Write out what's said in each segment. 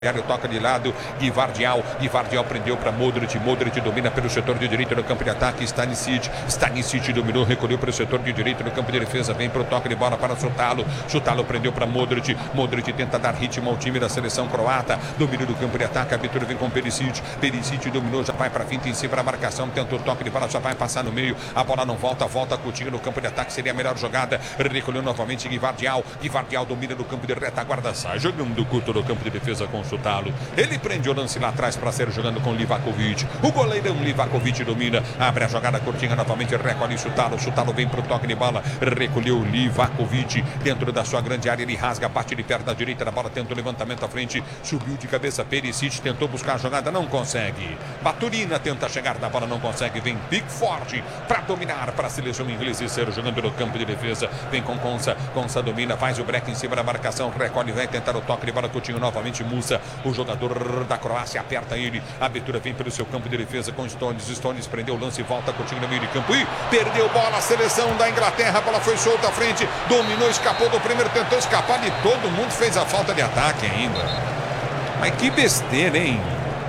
Toca de lado, Gvardiol prendeu para Modric domina pelo setor de direita no campo de ataque, Stanisic dominou, recolheu para o setor de direita no campo de defesa, vem para o toque de bola para Sutalo prendeu para Modric tenta dar ritmo ao time da seleção croata, domínio do campo de ataque, a abertura vem com Perisic dominou, já vai para finta em cima da marcação, tenta o toque de bola, já vai passar no meio, a bola não volta Coutinho no campo de ataque, seria a melhor jogada, recolheu novamente Gvardiol domina no campo de retaguarda, sai jogando curto no campo de defesa com Sutalo. Ele prende o lance lá atrás para ser jogando com Livakovic. O goleirão Livakovic domina, abre a jogada curtinha novamente, recolhe Sutalo vem pro toque de bola, recolheu Livakovic dentro da sua grande área, ele rasga, bate de perna da direita da bola, tenta o levantamento à frente, subiu de cabeça, Perisic tentou buscar a jogada, não consegue. Baturina tenta chegar na bola, não consegue, vem Pickford para dominar para a seleção inglesa e ser jogando no campo de defesa, vem com Konsa domina, faz o break em cima da marcação, recolhe, vai tentar o toque de bola, Coutinho novamente, Musa, o jogador da Croácia aperta ele, a abertura vem pelo seu campo de defesa com Stones prendeu o lance, volta Coutinho no meio de campo e perdeu bola, a seleção da Inglaterra, a bola foi solta à frente, dominou, escapou do primeiro, tentou escapar de todo mundo, fez a falta de ataque ainda. Mas que besteira, hein?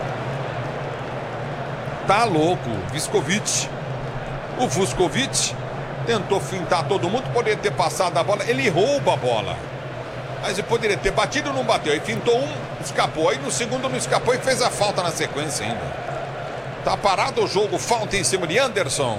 Tá louco, o Vuskovic tentou fintar todo mundo, poderia ter passado a bola, ele rouba a bola. Mas ele poderia ter batido, não bateu. Aí fintou um, escapou. Aí no segundo não escapou e fez a falta na sequência ainda. Tá parado o jogo, falta em cima de Anderson.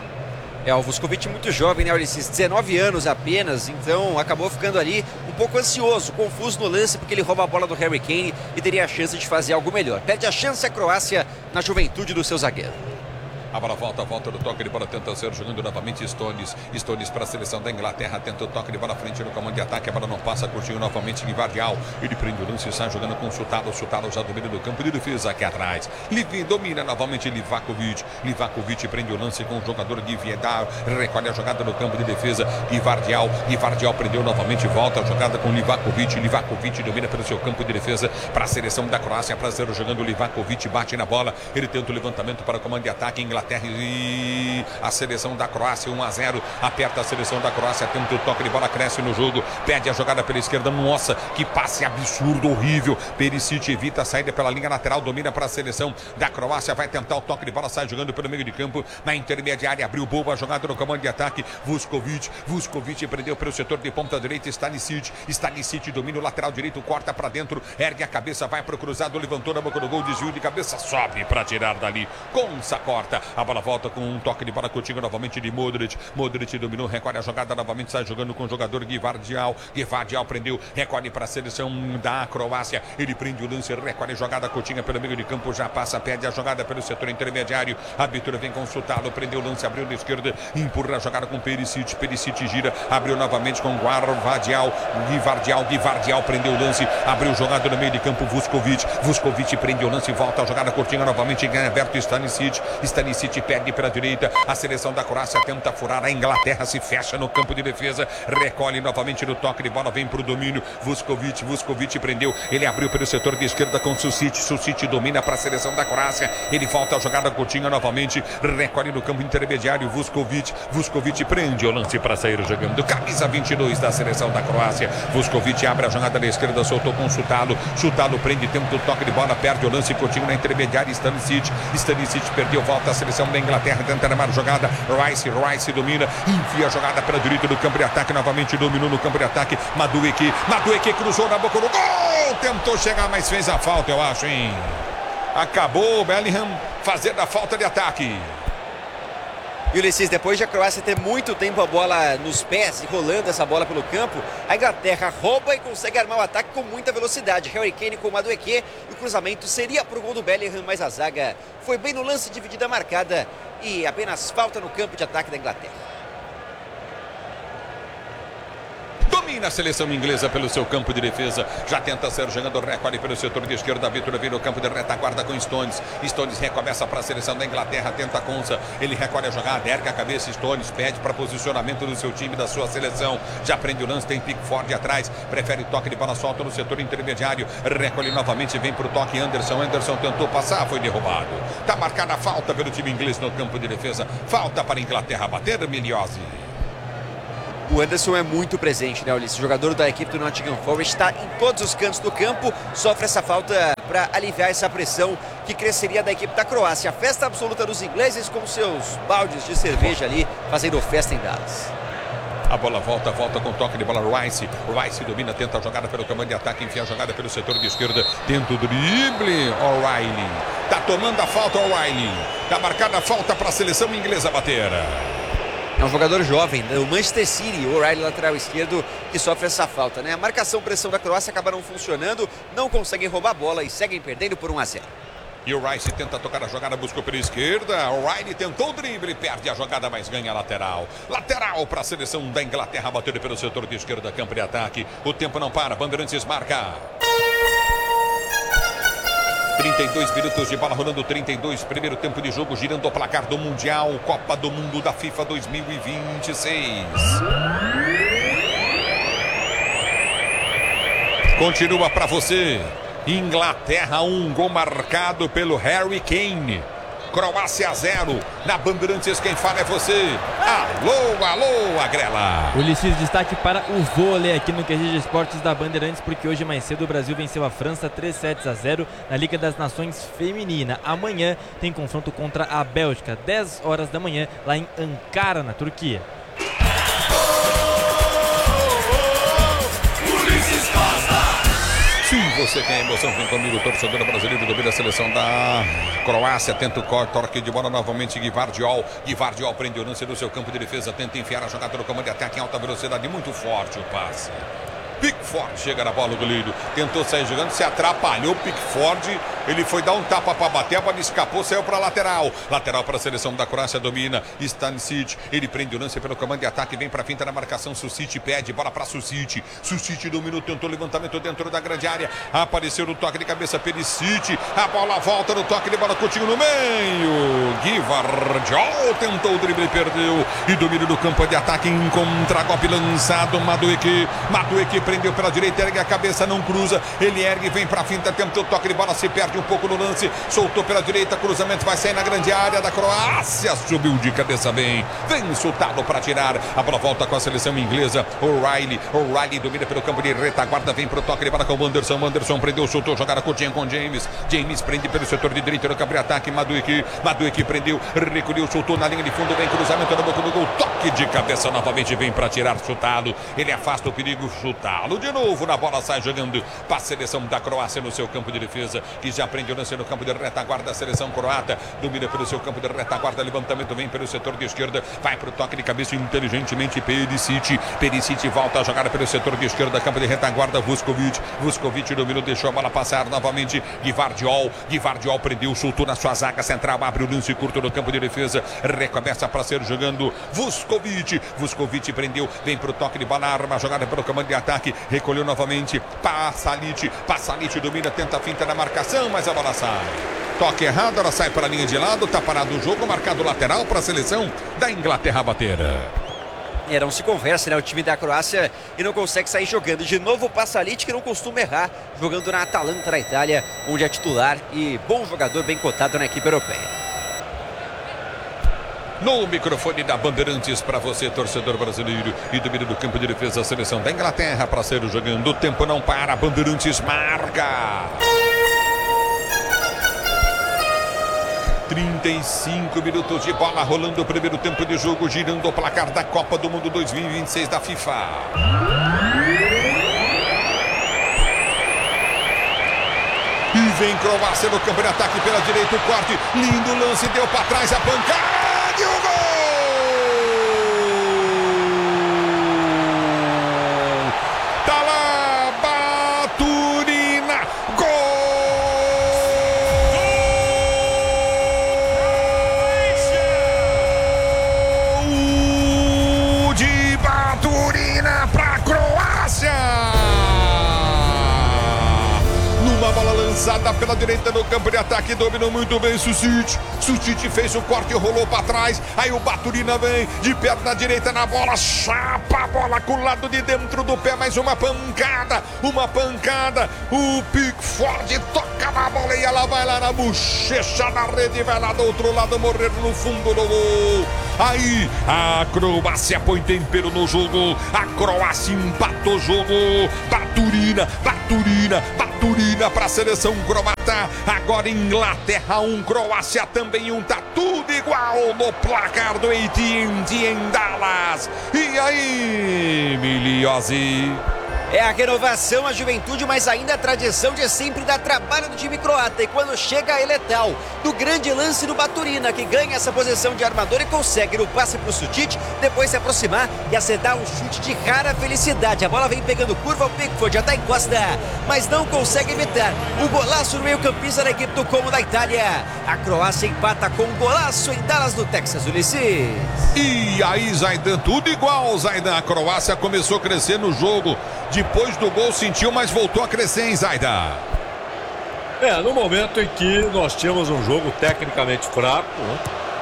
O Vuskovic muito jovem, né, Ulisses? 19 anos apenas, então acabou ficando ali um pouco ansioso, confuso no lance, porque ele rouba a bola do Harry Kane e teria a chance de fazer algo melhor. Perde a chance a Croácia na juventude do seu zagueiro. A bola volta do toque de bola, tenta ser jogando novamente Stones para a seleção da Inglaterra, tenta o toque de bola à frente no comando de ataque, a bola não passa, curtiu novamente Gvardiol, ele prende o lance e sai jogando com Sutalo já domina do campo de defesa aqui atrás, domina novamente Livakovic prende o lance com o jogador de Viedar, recolhe a jogada no campo de defesa, Gvardiol prendeu novamente, volta a jogada com Livakovic domina pelo seu campo de defesa para a seleção da Croácia, para ser jogando Livakovic, bate na bola, ele tenta o levantamento para o comando de ataque, Inglaterra e a seleção da Croácia 1-0, aperta a seleção da Croácia, tenta o toque de bola, cresce no jogo, pede a jogada pela esquerda, nossa, que passe absurdo, horrível, Perisic evita a saída pela linha lateral, domina para a seleção da Croácia, vai tentar o toque de bola, sai jogando pelo meio de campo, na intermediária, abriu boa jogada no comando de ataque, Vuskovic prendeu pelo setor de ponta direita, Stanisic domina o lateral direito, corta para dentro, ergue a cabeça, vai pro cruzado, levantou na boca do gol, desvio de cabeça, sobe para tirar dali, Konsa corta, a bola volta com um toque de bola Coutinho novamente de Modric dominou, recolhe a jogada novamente, sai jogando com o jogador Gvardiol prendeu, recolhe para a seleção da Croácia, ele prende o lance, recolhe a jogada Coutinho pelo meio de campo, já passa, pede a jogada pelo setor intermediário, a abertura vem com Sutalo, prendeu o lance, abriu na esquerda, empurra a jogada com Perisic gira, abriu novamente com Gvardiol prendeu o lance, abriu jogada no meio de campo, Vuskovic prende o lance, volta a jogada Coutinho novamente, ganha aberto Stanisic perde pela direita, a seleção da Croácia tenta furar, a Inglaterra se fecha no campo de defesa, recolhe novamente no toque de bola, vem para o domínio, Vuskovic prendeu, ele abriu pelo setor de esquerda com Susic domina para a seleção da Croácia, ele volta a jogada Coutinho novamente, recolhe no campo intermediário, Vuskovic prende o lance para sair jogando, camisa 22 da seleção da Croácia, Vuskovic abre a jogada da esquerda, soltou com Sutalo prende, tenta o toque de bola, perde o lance, Coutinho na intermediária, Stanisic perdeu, volta a seleção da Inglaterra, tenta armar a jogada, Rice domina, enfia a jogada pela direita do campo de ataque, novamente dominou no campo de ataque, Madueke cruzou na boca do gol, tentou chegar, mas fez a falta, eu acho, hein? Acabou o Bellingham fazendo a falta de ataque. E Ulisses, depois de a Croácia ter muito tempo a bola nos pés e rolando essa bola pelo campo, a Inglaterra rouba e consegue armar o ataque com muita velocidade. Harry Kane com o Madueke, e o cruzamento seria para o gol do Bellingham, mas a zaga foi bem no lance, dividida marcada e apenas falta no campo de ataque da Inglaterra. Domina a seleção inglesa pelo seu campo de defesa, já tenta ser jogando, recolhe pelo setor de esquerda, Vitor vira o campo de retaguarda com Stones recomeça para a seleção da Inglaterra, tenta Konsa, ele recolhe a jogada, ergue a cabeça, Stones pede para posicionamento do seu time, da sua seleção, já prende o lance, tem Pickford atrás, prefere toque de bola, solta no setor intermediário, recolhe novamente, vem para o toque, Anderson tentou passar, foi derrubado, está marcada a falta pelo time inglês no campo de defesa, falta para a Inglaterra bater, Miliose. O Anderson é muito presente, né, Ulisses? O jogador da equipe do Nottingham Forest está em todos os cantos do campo, sofre essa falta para aliviar essa pressão que cresceria da equipe da Croácia. A festa absoluta dos ingleses com seus baldes de cerveja ali, fazendo festa em Dallas. A bola volta com toque de bola. Rice domina, tenta a jogada pelo comando de ataque, enfia a jogada pelo setor de esquerda, tenta o drible. O'Reilly tá tomando a falta. O'Reilly tá marcada a falta para a seleção inglesa bater. É um jogador jovem, o Manchester City, o O'Reilly, lateral esquerdo, que sofre essa falta, né? A marcação, pressão da Croácia acaba não funcionando, não conseguem roubar a bola e seguem perdendo por 1-0. E o Rice tenta tocar a jogada, buscou pela esquerda. O O'Reilly tentou o drible, perde a jogada, mas ganha a lateral. Lateral para a seleção da Inglaterra, batendo pelo setor de esquerda, campo de ataque. O tempo não para, Bandeirantes marca. 32 minutos de bola rolando, 32, primeiro tempo de jogo, girando o placar do Mundial, Copa do Mundo da FIFA 2026. Continua para você. Inglaterra 1, gol marcado pelo Harry Kane. Croácia 0. Na Bandeirantes quem fala é você. Alô, Agrela. Ulisses, destaque para o vôlei aqui no QG Esportes da Bandeirantes, porque hoje mais cedo o Brasil venceu a França 3-0 na Liga das Nações Feminina. Amanhã tem confronto contra a Bélgica, 10 horas da manhã, lá em Ankara, na Turquia. Se você quer emoção, vem comigo, torcedor brasileiro, domina a seleção da Croácia, tenta o toque de bola novamente, Gvardiol prende o lance do seu campo de defesa, tenta enfiar a jogada no comando de ataque em alta velocidade, muito forte o passe. Pickford chega na bola, goleiro, tentou sair jogando, se atrapalhou. Pickford, ele foi dar um tapa para bater, a bola escapou, saiu para lateral para a seleção da Croácia, domina Stanisic, ele prende o lance pelo comando de ataque, vem para a finta na marcação, Susic pede, bola para Susic dominou, tentou levantamento dentro da grande área, apareceu no toque de cabeça Perisic, a bola volta no toque de bola, Coutinho no meio, Gvardiol tentou o drible, perdeu, e domínio do campo de ataque, em contra-golpe lançado, Madueke prendeu pela direita, ergue a cabeça, não cruza, ele ergue, vem pra finta, tentou o toque de bola, se perde um pouco no lance, soltou pela direita, cruzamento vai sair na grande área da Croácia, subiu de cabeça bem, vem soltado para tirar, a bola volta com a seleção inglesa, O'Reilly domina pelo campo de retaguarda, vem pro toque de bola com o Anderson prendeu, soltou, jogada curtinha com James prende pelo setor de direita no campo de ataque, Madueke prendeu, recolheu, soltou na linha de fundo, vem cruzamento na boca do gol, toque de cabeça novamente, vem para tirar, chutado, ele afasta o perigo, chutado de novo, na bola sai jogando para a seleção da Croácia no seu campo de defesa, que já prende o lance no campo de retaguarda da seleção croata, domina pelo seu campo de retaguarda, levantamento vem pelo setor de esquerda, vai para o toque de cabeça inteligentemente, Perisic volta a jogada pelo setor de esquerda, campo de retaguarda, Vuskovic dominou, deixou a bola passar novamente, Gvardiol prendeu, chutou na sua zaga central, abre o lance curto no campo de defesa, recomeça para ser jogando Vuskovic prendeu, vem para o toque de bola, arma a jogada pelo comando de ataque, recolheu novamente, Pasalic domina, tenta a finta na marcação, mas a bola sai. Toque errado, ela sai para a linha de lado, tá parado o jogo, marcado lateral para a seleção da Inglaterra bater. Não se conversa, né? O time da Croácia e não consegue sair jogando. De novo o Pasalic, que não costuma errar, jogando na Atalanta, na Itália, onde é titular e bom jogador, bem cotado na equipe europeia. No microfone da Bandeirantes para você, torcedor brasileiro, e domínio do campo de defesa, a seleção da Inglaterra para ser jogando. O tempo não para, Bandeirantes marca. 35 minutos de bola rolando o primeiro tempo de jogo, girando o placar da Copa do Mundo 2026 da FIFA. E vem Croácia no campo de ataque pela direita, o corte, lindo lance, deu para trás a pancada e o gol! Tá lá, Baturina, gol! De Baturina para Croácia! Numa bola lançada pela direita no campo de ataque, dominou muito bem Susic fez o corte e rolou para trás, aí o Baturina vem de perna direita na bola, chapa a bola com o lado de dentro do pé, mais uma pancada, o Pickford toca na bola e ela vai lá na bochecha da rede, vai lá do outro lado, morrer no fundo do gol. Aí a Croácia põe tempero no jogo, a Croácia empata o jogo. Baturina para a seleção croata. Agora Inglaterra 1, Croácia também 1, tá tudo igual no placar do AT&T em Dallas. E aí, Miliose? É a renovação, a juventude, mas ainda a tradição de sempre dar trabalho do time croata. E quando chega é letal, do grande lance do Baturina, que ganha essa posição de armador e consegue no passe pro Sutic, depois se aproximar e acertar um chute de rara felicidade. A bola vem pegando curva, o Pickford já tá em costa, mas não consegue evitar o golaço no meio-campista da equipe do Como da Itália. A Croácia empata com um golaço em Dallas, no Texas, Ulisses. E aí, Zaidan, tudo igual, Zaidan. A Croácia começou a crescer no jogo. Depois do gol sentiu, mas voltou a crescer, hein, Zaidan? No momento em que nós tínhamos um jogo tecnicamente fraco, né?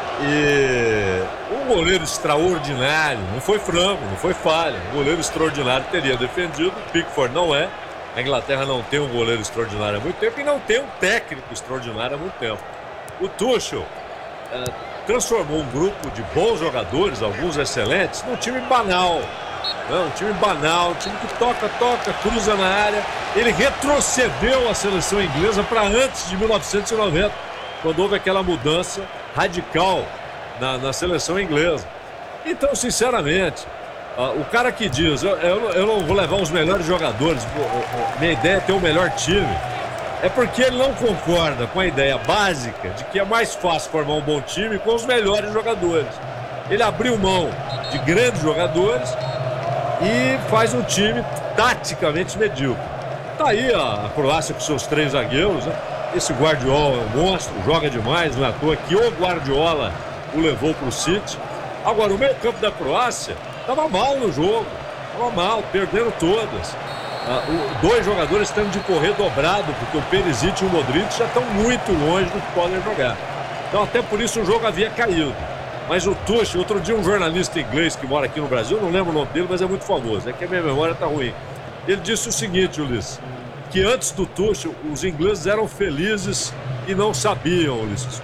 E um goleiro extraordinário, não foi frango, não foi falha. Um goleiro extraordinário teria defendido, o Pickford não é. A Inglaterra não tem um goleiro extraordinário há muito tempo e não tem um técnico extraordinário há muito tempo. O Tuchel transformou um grupo de bons jogadores, alguns excelentes, num time banal. Um time banal, um time que toca, cruza na área. Ele retrocedeu a seleção inglesa para antes de 1990, quando houve aquela mudança radical na seleção inglesa. Então, sinceramente, o cara que diz, eu não vou levar os melhores jogadores, minha ideia é ter o melhor time, é porque ele não concorda com a ideia básica de que é mais fácil formar um bom time com os melhores jogadores. Ele abriu mão de grandes jogadores e faz um time taticamente medíocre. Tá aí a Croácia com seus 3 zagueiros, né? Esse Guardiola é um monstro, joga demais, não é à toa que o Guardiola o levou pro City. Agora, o meio-campo da Croácia tava mal no jogo, tava mal, perderam todas. 2 jogadores tendo de correr dobrado, porque o Perisic e o Modric já estão muito longe do que podem jogar. Então, até por isso o jogo havia caído. Mas o Tuchel, outro dia um jornalista inglês que mora aqui no Brasil, não lembro o nome dele, mas é muito famoso, é que a minha memória tá ruim. Ele disse o seguinte, Ulisses, que antes do Tuchel, os ingleses eram felizes e não sabiam, Ulisses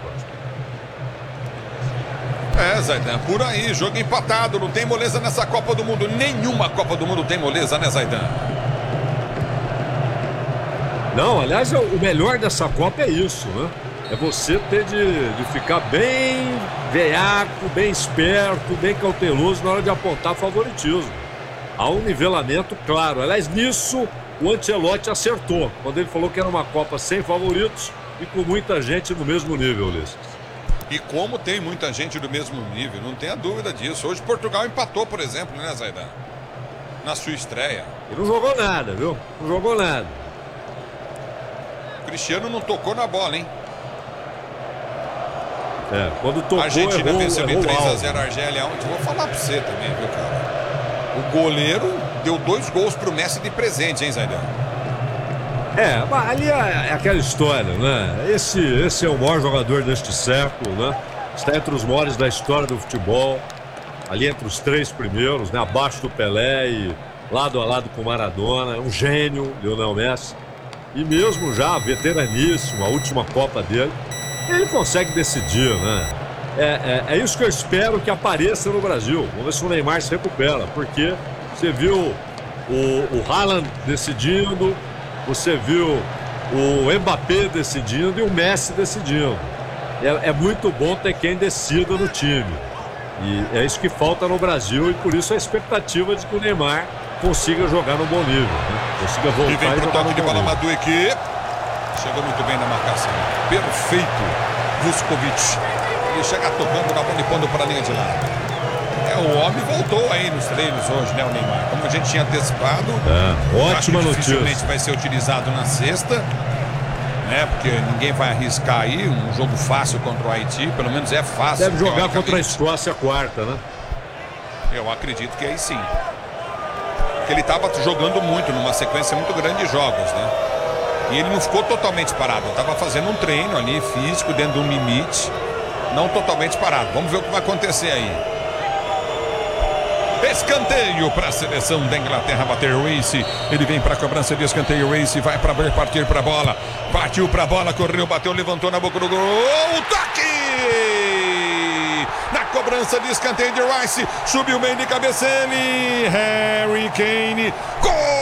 Costa. Zaidan, por aí, jogo empatado, não tem moleza nessa Copa do Mundo, nenhuma Copa do Mundo tem moleza, né, Zaidan? Não, aliás, o melhor dessa Copa é isso, né? É você ter de ficar bem veiaco, bem esperto, bem cauteloso na hora de apontar favoritismo. Há um nivelamento claro. Aliás, nisso o Ancelotti acertou, quando ele falou que era uma Copa sem favoritos e com muita gente no mesmo nível, Ulisses. E como tem muita gente do mesmo nível, não tenha dúvida disso. Hoje Portugal empatou, por exemplo, né, Zaidan? Na sua estreia. Ele não jogou nada, viu? Não jogou nada. O Cristiano não tocou na bola, hein? Quando tocou, a Argentina venceu de 3-0 a alvo. Argélia ontem. Vou falar pra você também, viu, cara? O goleiro deu 2 gols pro Messi de presente, hein, Zaidan? Ali é aquela história, né? Esse é o maior jogador deste século, né? Está entre os maiores da história do futebol. Ali entre os 3 primeiros, né? Abaixo do Pelé e lado a lado com o Maradona. É um gênio, Lionel Messi. E mesmo já veteraníssimo, a última Copa dele, ele consegue decidir, né? É isso que eu espero que apareça no Brasil. Vamos ver se o Neymar se recupera, porque você viu o Haaland decidindo, você viu o Mbappé decidindo e o Messi decidindo. É muito bom ter quem decida no time. E é isso que falta no Brasil e por isso a expectativa de que o Neymar consiga jogar no bom nível, né? Consiga voltar e vem pro jogar toque no de bom bola nível. Madueke. Chegou muito bem na marcação. Perfeito, Vuskovic. Ele chega tocando na bola e pondo para a linha de lado. O homem voltou aí nos treinos hoje, né, o Neymar? Como a gente tinha antecipado. Ótima notícia. Dificilmente vai ser utilizado na sexta, né? Porque ninguém vai arriscar aí um jogo fácil contra o Haiti. Pelo menos é fácil. Deve jogar contra a Escócia quarta, né? Eu acredito que aí sim. Porque ele estava jogando muito, numa sequência muito grande de jogos, né? E ele não ficou totalmente parado. Estava fazendo um treino ali, físico, dentro de um limite. Não totalmente parado. Vamos ver o que vai acontecer aí. Escanteio para a seleção da Inglaterra bater Reece. Ele vem para a cobrança de escanteio. Reece vai para partir para a bola. Partiu para a bola, correu, bateu, levantou na boca do gol. Toque! Na cobrança de escanteio de Rice. Subiu bem de cabeça ele. Harry Kane. Gol!